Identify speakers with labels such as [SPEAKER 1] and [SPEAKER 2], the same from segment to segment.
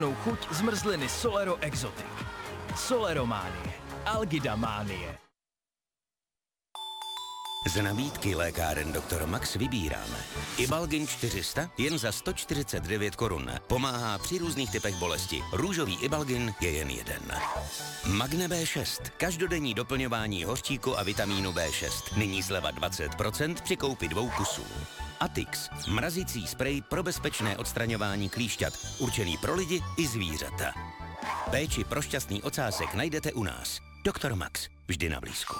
[SPEAKER 1] chuť zmrzliny Solero Exotic. Solerománie. Algidamánie.
[SPEAKER 2] Z nabídky lékáren Dr. Max vybíráme Ibalgin 400 jen za 149 korun. Pomáhá při různých typech bolesti. Růžový Ibalgin je jen jeden. Magne B6. Každodenní doplňování hořčíku a vitamínu B6. Nyní sleva 20% při koupi 2 kusů. Atix. Mrazicí sprej pro bezpečné odstraňování klíšťat. Určený pro lidi i zvířata. Péči pro šťastný ocásek najdete u nás. Dr. Max. Vždy na blízku.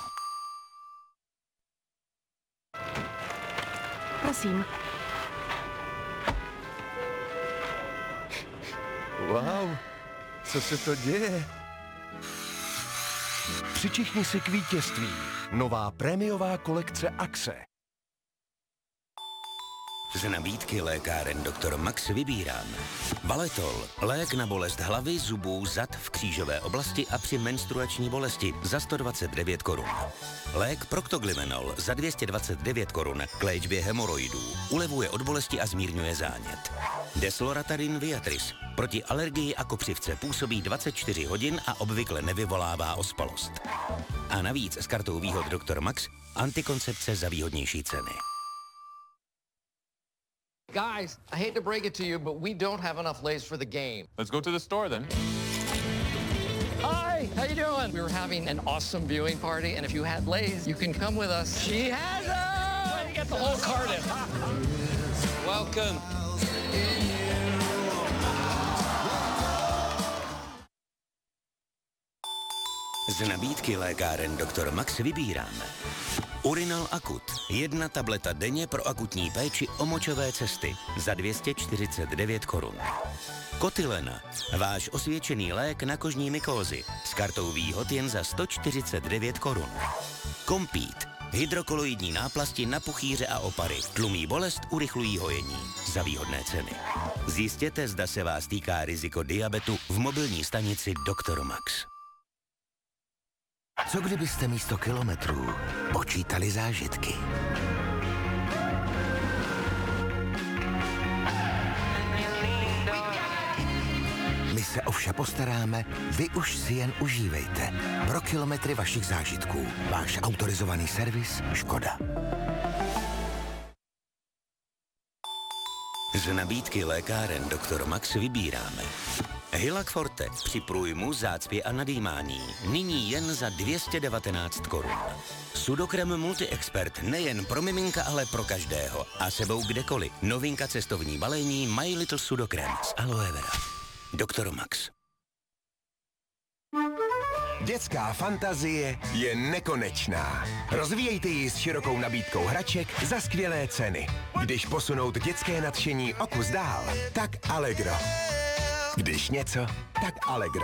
[SPEAKER 3] Prosím.
[SPEAKER 4] Wow, co se to děje? Přičichni si k vítězství. Nová prémiová kolekce Axe.
[SPEAKER 2] Z nabídky lékáren Dr. Max vybíráme Valetol, lék na bolest hlavy, zubů, zad v křížové oblasti a při menstruační bolesti za 129 korun. Lék Proctoglyvenol za 229 korun k léčbě hemoroidů, ulevuje od bolesti a zmírňuje zánět. Desloratarin Viatris proti alergii a kopřivce působí 24 hodin a obvykle nevyvolává ospalost. A navíc s kartou výhod Dr. Max antikoncepce za výhodnější ceny.
[SPEAKER 5] Guys, I hate to break it to you, but we don't have enough Lay's for the game.
[SPEAKER 6] Let's go to the store then.
[SPEAKER 5] Hi, how you doing? We were having an awesome viewing party, and if you had Lay's, you can come with us. She has them! Way to get the whole carton.
[SPEAKER 2] Welcome. Z nabídky lékáren Dr. Max vybíráme Urinal Akut. 1 tableta denně pro akutní péči o močové cesty za 249 korun. Kotylena. Váš osvědčený lék na kožní mykózy s kartou výhod jen za 149 korun. Kompít. Hydrokoloidní náplasti na puchýře a opary. Tlumí bolest, urychlují hojení. Za výhodné ceny. Zjistěte, zda se vás týká riziko diabetu v mobilní stanici Dr. Max.
[SPEAKER 7] Co kdybyste místo kilometrů počítali zážitky? My se o vše postaráme, vy už si jen užívejte. Pro kilometry vašich zážitků. Váš autorizovaný servis Škoda.
[SPEAKER 2] Z nabídky lékáren Dr. Max vybíráme Hylac Forte při průjmu, zácpě a nadýmání. Nyní jen za 219 korun. Sudokrem Multi-Expert nejen pro miminka, ale pro každého. A sebou kdekoliv. Novinka cestovní balení My Little Sudokrem z aloe vera. Dr. Max.
[SPEAKER 8] Dětská fantazie je nekonečná. Rozvíjejte ji s širokou nabídkou hraček za skvělé ceny. Když posunout dětské nadšení o kus dál, tak Allegro. Když něco, tak Allegro.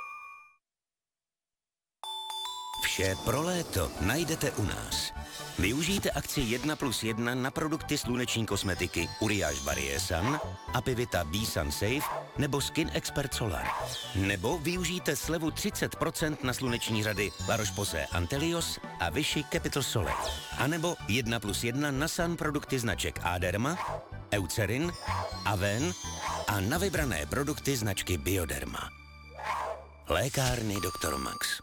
[SPEAKER 2] Vše pro léto najdete u nás. Využijte akci 1+1 na produkty sluneční kosmetiky Uriage Barrier Sun, Apivita B-Sun Safe nebo Skin Expert Solar. Nebo využijte slevu 30% na sluneční řady La Roche-Posay Antelios a Vichy Capital Soleil. A nebo 1+1 na sun produkty značek Aderma, Eucerin, Aven a na vybrané produkty značky Bioderma. Lékárny Dr. Max.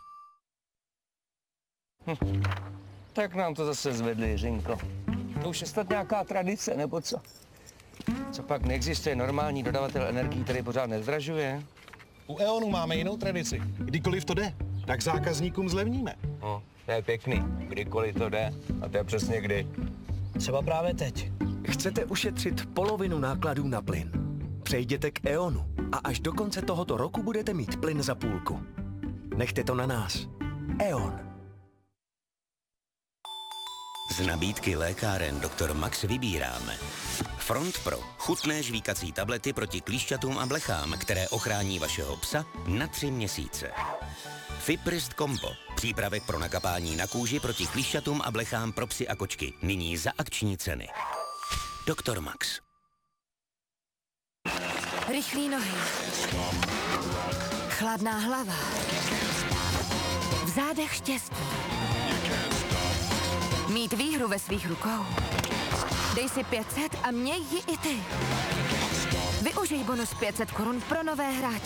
[SPEAKER 9] Tak nám to zase zvedli, Jiřinko. To už je snad nějaká tradice, nebo co? Co pak neexistuje normální dodavatel energií, který pořád nezdražuje?
[SPEAKER 10] U E.ONu máme jinou tradici. Kdykoliv to jde, tak zákazníkům zlevníme.
[SPEAKER 9] No, to je pěkný. Kdykoliv to jde. A to je přesně kdy.
[SPEAKER 1] Třeba právě teď. Chcete ušetřit polovinu nákladů na plyn? Přejděte k E.ONu a až do konce tohoto roku budete mít plyn za půlku. Nechte to na nás. E.ON.
[SPEAKER 2] Z nabídky lékáren Dr. Max vybíráme Front Pro. Chutné žvíkací tablety proti klíšťatům a blechám, které ochrání vašeho psa na 3 měsíce. Fiprist Combo. Přípravek pro nakapání na kůži proti klíšťatům a blechám pro psy a kočky. Nyní za akční ceny. Dr. Max.
[SPEAKER 3] Rychlý nohy. Chladná hlava. V zádech štěstí. Mít výhru ve svých rukou. Dej si 500 a měj ji i ty. Využij bonus 500 korun pro nové hráče.